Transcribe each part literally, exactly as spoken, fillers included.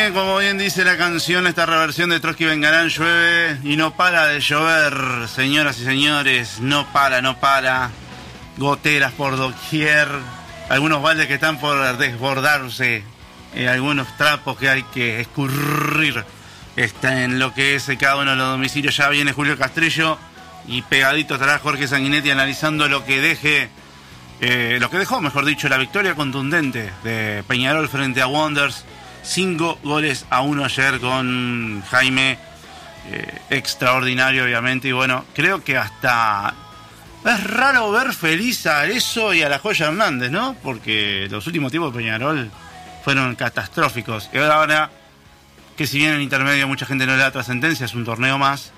Como bien dice la canción, esta reversión de Trotsky Vengarán, llueve y no para de llover, señoras y señores, no para, no para, goteras por doquier, algunos baldes que están por desbordarse, eh, algunos trapos que hay que escurrir, está en lo que es cada uno de los domicilios. Ya viene Julio Castrillo y pegadito estará Jorge Sanguinetti analizando lo que deje, eh, lo que dejó, mejor dicho, la victoria contundente de Peñarol frente a Wanderers. Cinco goles a uno ayer con Jaime, eh, extraordinario obviamente, y bueno, creo que hasta es raro ver feliz a Arezzo y a la Joya Hernández, ¿no? Porque los últimos tiempos de Peñarol fueron catastróficos, y ahora que si bien en intermedio mucha gente no le da trascendencia, es un torneo más,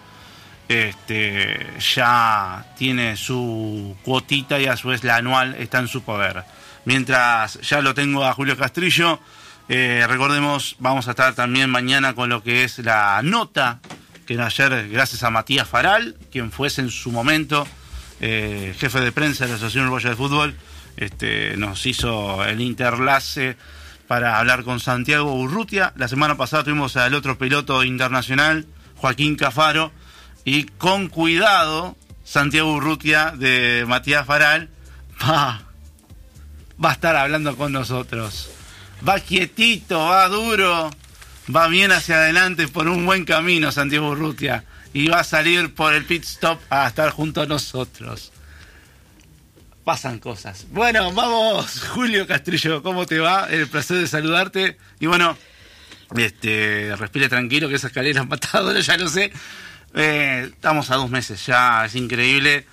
este, ya tiene su cuotita y a su vez la anual está en su poder. Mientras ya lo tengo a Julio Castrillo. Eh, recordemos, vamos a estar también mañana con lo que es la nota que ayer, gracias a Matías Faral, quien fuese en su momento eh, jefe de prensa de la Asociación Uruguaya de Fútbol, este, nos hizo el interlace para hablar con Santiago Urrutia. La semana pasada tuvimos al otro piloto internacional, Joaquín Cafaro, y con cuidado, Santiago Urrutia de Matías Faral va, va a estar hablando con nosotros. Va quietito, va duro, va bien hacia adelante por un buen camino Santiago Urrutia, y va a salir por el pit stop a estar junto a nosotros. Pasan cosas. Bueno, vamos, Julio Castrillo, ¿cómo te va? El placer de saludarte. Y bueno, este, respire tranquilo que esa escalera matadora, ya lo sé. Eh, estamos a dos meses, ya es increíble.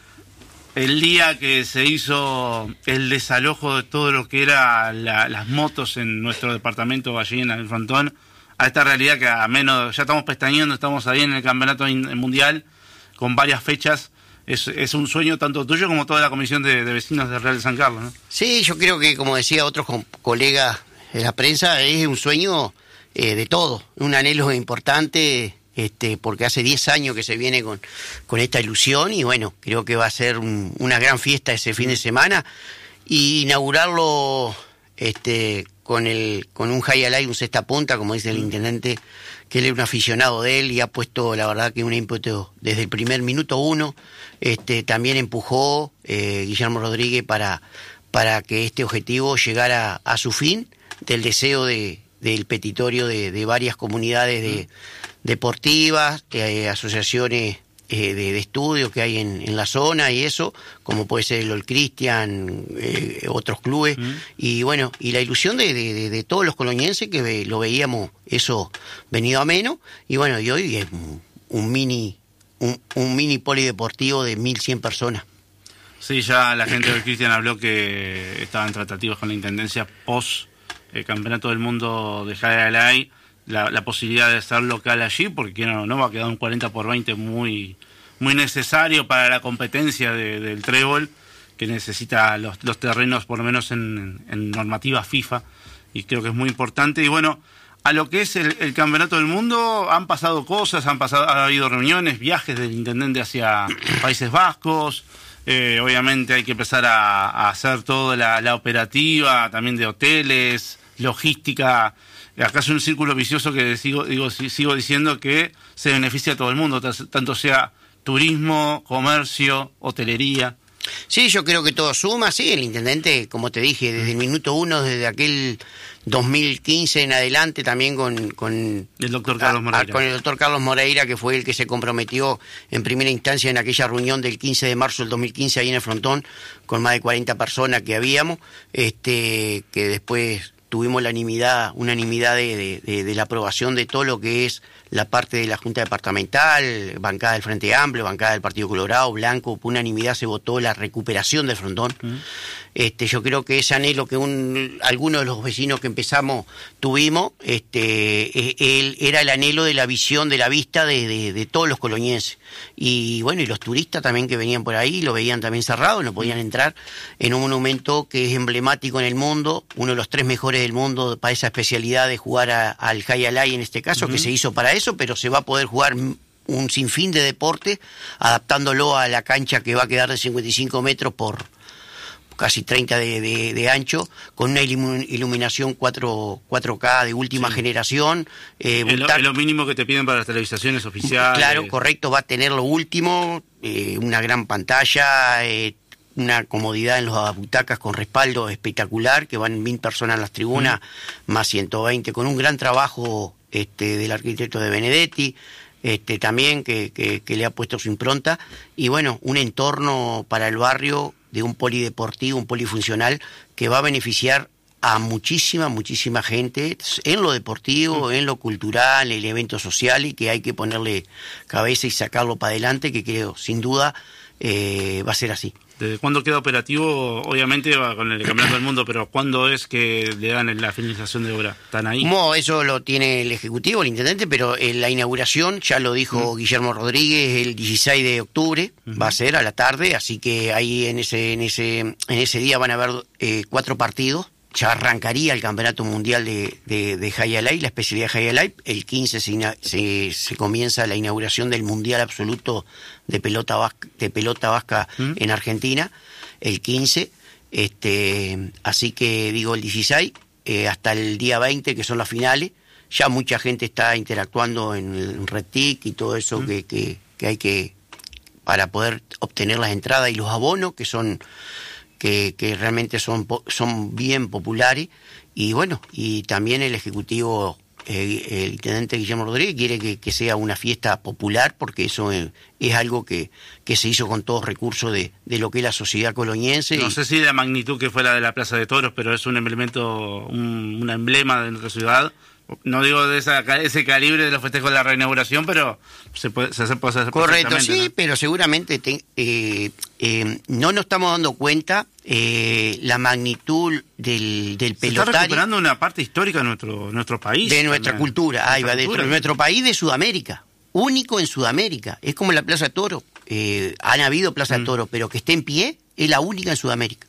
El día que se hizo el desalojo de todo lo que era la, las motos en nuestro departamento allí en el Frontón, a esta realidad que a menos, ya estamos pestañeando, estamos ahí en el campeonato mundial con varias fechas, es, es un sueño tanto tuyo como toda la comisión de, de vecinos de Real de San Carlos, ¿no? Sí, yo creo que, como decía otros colegas de la prensa, es un sueño eh, de todo, un anhelo importante. Este, porque hace diez años que se viene con, con esta ilusión, y bueno, creo que va a ser un, una gran fiesta ese fin de semana, y inaugurarlo este, con el con un high alay, un cesta punta, como dice el intendente, que él es un aficionado de él y ha puesto, la verdad, que un ímpetu desde el primer minuto uno. Este, también empujó eh, Guillermo Rodríguez para, para que este objetivo llegara a su fin, del deseo de, del petitorio de, de varias comunidades de deportivas, eh, asociaciones eh, de, de estudio que hay en, en la zona y eso, como puede ser el Old Christian, eh, otros clubes, mm. y bueno, y la ilusión de, de, de todos los colonienses que ve, lo veíamos eso venido a menos, y bueno, y hoy es un, un mini un, un mini polideportivo de mil cien personas. Sí, ya la gente del Christian habló que estaban tratativas con la intendencia post eh, campeonato del mundo de Jade Alay. La, la posibilidad de ser local allí, porque no, no va a quedar un cuarenta por veinte muy, muy necesario para la competencia de, del trébol, que necesita los, los terrenos por lo menos en, en normativa FIFA, y creo que es muy importante. Y bueno, a lo que es el, el campeonato del mundo han pasado cosas, han pasado, ha habido reuniones, viajes del intendente hacia Países Vascos, eh, obviamente hay que empezar a, a hacer toda la, la operativa, también de hoteles, logística. Acá es un círculo vicioso que sigo, digo, sigo diciendo que se beneficia a todo el mundo, tanto sea turismo, comercio, hotelería. Sí, yo creo que todo suma, sí, el intendente, como te dije, desde el minuto uno, desde aquel dos mil quince en adelante, también con, con el doctor Carlos Moreira. A, con el doctor Carlos Moreira, que fue el que se comprometió en primera instancia en aquella reunión del quince de marzo del dos mil quince ahí en el Frontón, con más de cuarenta personas que habíamos, este, que después tuvimos la unanimidad, unanimidad de, de, de, de la aprobación de todo lo que es la parte de la Junta Departamental, bancada del Frente Amplio, bancada del Partido Colorado, Blanco, por unanimidad se votó la recuperación del Frontón. Mm. Este, yo creo que ese anhelo que un, algunos de los vecinos que empezamos tuvimos, este, él, era el anhelo de la visión, de la vista de, de, de todos los colonienses. Y bueno, y los turistas también que venían por ahí, lo veían también cerrado, no podían entrar en un monumento que es emblemático en el mundo, uno de los tres mejores del mundo para esa especialidad de jugar a, al Jai Alai en este caso, uh-huh. que se hizo para eso, pero se va a poder jugar un sinfín de deporte, adaptándolo a la cancha que va a quedar de cincuenta y cinco metros por... casi treinta de, de, de ancho, con una iluminación cuatro K de última sí. generación. Eh, es, lo, es lo mínimo que te piden para las televisaciones oficiales. Claro, correcto, va a tener lo último, eh, una gran pantalla, eh, una comodidad en las butacas con respaldo espectacular, que van mil personas en las tribunas, mm. más ciento veinte, con un gran trabajo este, del arquitecto de Benedetti, este, también que, que, que le ha puesto su impronta, y bueno, un entorno para el barrio de un polideportivo, un polifuncional, que va a beneficiar a muchísima, muchísima gente en lo deportivo, mm. en lo cultural, el evento social, y que hay que ponerle cabeza y sacarlo para adelante, que creo, sin duda, eh, va a ser así. ¿Desde cuándo queda operativo? Obviamente va con el Campeonato del Mundo, pero ¿cuándo es que le dan la finalización de obra? ¿Están ahí? No, eso lo tiene el Ejecutivo, el Intendente, pero en la inauguración, ya lo dijo uh-huh. Guillermo Rodríguez, el dieciséis de octubre, uh-huh. va a ser a la tarde, así que ahí en ese en ese en ese día van a haber eh, cuatro partidos. Ya arrancaría el Campeonato Mundial de, de, de High Alive, la especialidad High Alive. El quince se, se, se comienza la inauguración del Mundial Absoluto de pelota vasca, de pelota vasca ¿Mm? en Argentina, el quince. Este, así que digo el dieciséis, eh, hasta el día veinte, que son las finales. Ya mucha gente está interactuando en el Red Tick y todo eso ¿Mm? que, que, que hay que, para poder obtener las entradas y los abonos, que son... Que, que realmente son son bien populares, y bueno, y también el Ejecutivo, eh, el Intendente Guillermo Rodríguez quiere que, que sea una fiesta popular, porque eso es, es algo que, que se hizo con todos recursos de, de lo que es la sociedad coloniense. No y, sé si de la magnitud que fue la de la Plaza de Toros, pero es un elemento, un, un emblema de nuestra ciudad. No digo de esa, ese calibre de los festejos de la reinauguración, pero se puede, se puede hacer correcto, sí, ¿no? Pero seguramente te, eh, eh, no nos estamos dando cuenta eh, la magnitud del, del pelotario. Se está recuperando una parte histórica de nuestro, nuestro país. De nuestra también. cultura, ahí va, de nuestro país, de Sudamérica. Único en Sudamérica. Es como la Plaza de Toro. Eh, han habido Plaza mm. de Toro, pero que esté en pie, es la única en Sudamérica.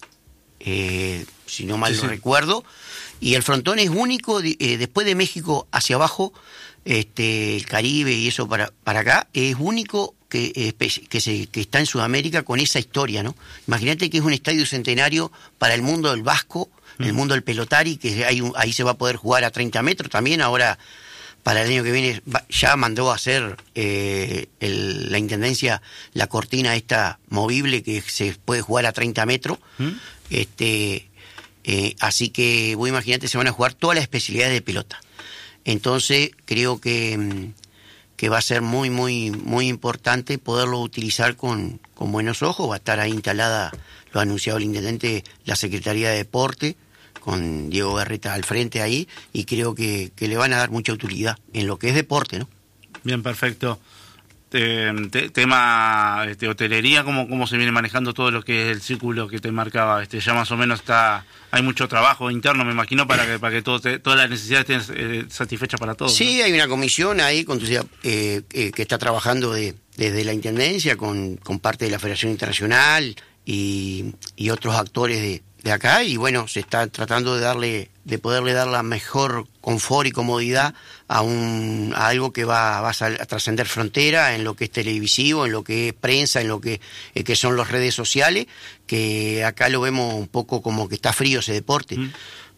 Eh, si no mal sí, lo sí. recuerdo. Y el frontón es único, eh, después de México hacia abajo, este, el Caribe y eso para, para acá, es único que, eh, que, se, que está en Sudamérica con esa historia, ¿no? Imagínate que es un estadio centenario para el mundo del vasco, mm. el mundo del pelotari, que hay un, ahí se va a poder jugar a treinta metros también. Ahora, para el año que viene, ya mandó a hacer eh, el, la Intendencia la cortina esta movible que se puede jugar a treinta metros. Mm. Este... Eh, así que vos imaginate, se van a jugar todas las especialidades de pelota. Entonces creo que, que va a ser muy muy muy importante poderlo utilizar con, con buenos ojos. Va a estar ahí instalada, lo ha anunciado el Intendente, la Secretaría de Deporte, con Diego Garreta al frente ahí, y creo que, que le van a dar mucha utilidad en lo que es deporte, ¿no? Bien, perfecto. Eh, te, tema este, hotelería, ¿cómo, cómo se viene manejando todo lo que es el círculo que te marcaba? Este, ya más o menos está, hay mucho trabajo interno, me imagino, para que para que todo te, todas las necesidades estén eh, satisfechas para todos. Sí, ¿no? Hay una comisión ahí con, eh, eh, que está trabajando de, desde la Intendencia con, con parte de la Federación Internacional y, y otros actores de, de acá, y bueno, se está tratando de darle, de poderle dar la mejor confort y comodidad a un a algo que va, va a trascender frontera en lo que es televisivo, en lo que es prensa, en lo que, eh, que son las redes sociales, que acá lo vemos un poco como que está frío ese deporte. Mm.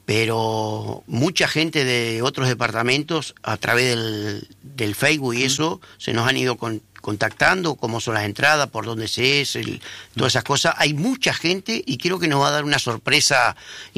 Pero mucha gente de otros departamentos, a través del, del Facebook y mm. eso, se nos han ido con, contactando, cómo son las entradas, por dónde se es, el, todas esas cosas. Hay mucha gente y creo que nos va a dar una sorpresa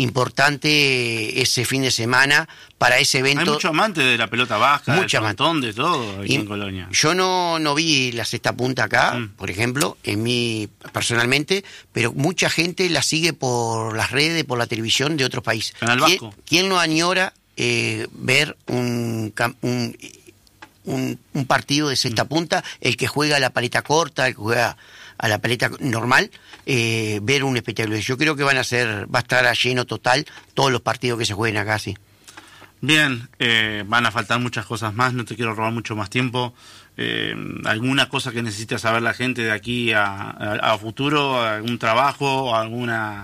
importante ese fin de semana para ese evento. Hay mucho amante de la pelota vasca, del frontón, de todo aquí y en Colonia. Yo no, no vi la sexta punta acá, mm. por ejemplo, en mí personalmente, pero mucha gente la sigue por las redes, por la televisión de otros países. Canal Vasco. ¿Quién, quién no añora eh, ver un... un Un, un partido de sexta punta, el que juega a la paleta corta, el que juega a la paleta normal, eh, ver un espectáculo? Yo creo que van a ser, va a estar a lleno total todos los partidos que se jueguen acá, sí. Bien, eh, van a faltar muchas cosas más, no te quiero robar mucho más tiempo. Eh, ¿Alguna cosa que necesita saber la gente de aquí a, a, a futuro? ¿Algún trabajo? ¿Alguna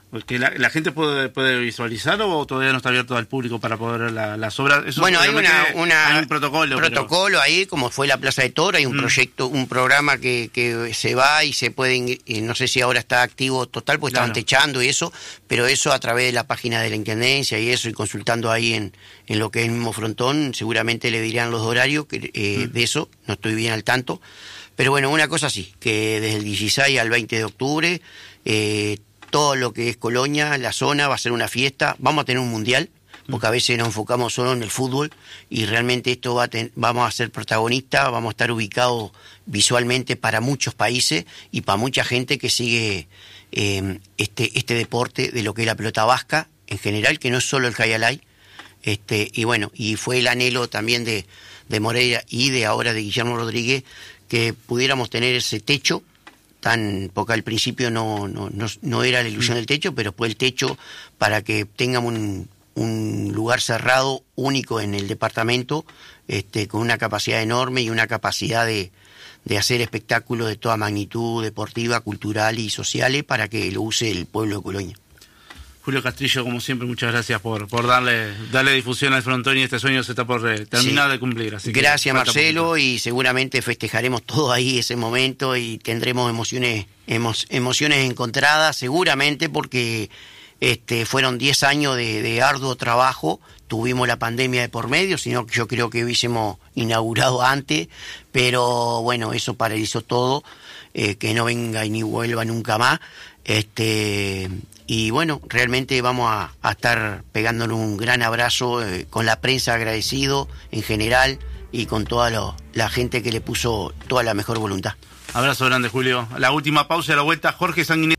que la, la gente puede, puede visualizar o todavía no está abierto al público para poder ver la, las obras. Eso bueno, hay una, una hay un protocolo. Protocolo pero... ahí, como fue la Plaza de Toro, hay un mm. proyecto, un programa que, que se va y se pueden, y no sé si ahora está activo total, porque claro. estaban techando y eso, pero eso a través de la página de la Intendencia y eso, y consultando ahí en, en lo que es el mismo frontón, seguramente le dirán los horarios que, eh, mm. de eso, no estoy bien al tanto. Pero bueno, una cosa sí, que desde el dieciséis al veinte de octubre, eh, todo lo que es Colonia, la zona, va a ser una fiesta. Vamos a tener un mundial, porque a veces nos enfocamos solo en el fútbol y realmente esto va a ten, vamos a ser protagonistas, vamos a estar ubicados visualmente para muchos países y para mucha gente que sigue eh, este, este deporte de lo que es la pelota vasca en general, que no es solo el Jaialai. Este, y bueno, y fue el anhelo también de, de Moreira y de ahora de Guillermo Rodríguez que pudiéramos tener ese techo. Tan, porque al principio no, no, no, no era la ilusión del techo, pero fue el techo para que tengamos un, un lugar cerrado único en el departamento, este, con una capacidad enorme y una capacidad de, de hacer espectáculos de toda magnitud, deportiva, cultural y sociales, para que lo use el pueblo de Colonia. Julio Castrillo, como siempre, muchas gracias por, por darle, darle difusión al frontón y este sueño se está por eh, terminar sí. de cumplir. Así gracias, que Marcelo, poquito. Y seguramente festejaremos todo ahí ese momento y tendremos emociones, emo, emociones encontradas, seguramente, porque este, fueron diez años de, de arduo trabajo. Tuvimos la pandemia de por medio, sino que yo creo que hubiésemos inaugurado antes, pero bueno, eso paralizó todo, eh, que no venga y ni vuelva nunca más. Este... Y bueno, realmente vamos a, a estar pegándonos un gran abrazo, eh, con la prensa agradecido en general y con toda lo, la gente que le puso toda la mejor voluntad. Abrazo grande, Julio. La última pausa de la vuelta, Jorge Sanguinetti.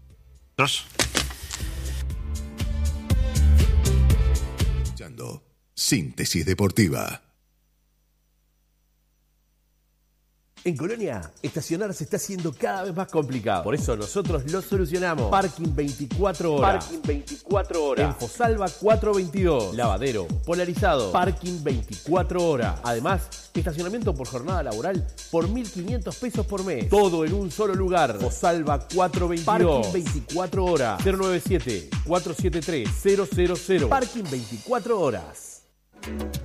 Escuchando Síntesis Deportiva. En Colonia, estacionar se está haciendo cada vez más complicado. Por eso nosotros lo solucionamos. Parking veinticuatro horas. Parking veinticuatro horas. En Fosalva cuatrocientos veintidós. Lavadero, polarizado. Parking veinticuatro horas. Además, estacionamiento por jornada laboral por mil quinientos pesos por mes. Todo en un solo lugar. Fosalva cuatrocientos veintidós. Parking veinticuatro horas. cero nueve siete, cuatro siete tres, cero cero cero. Parking veinticuatro horas.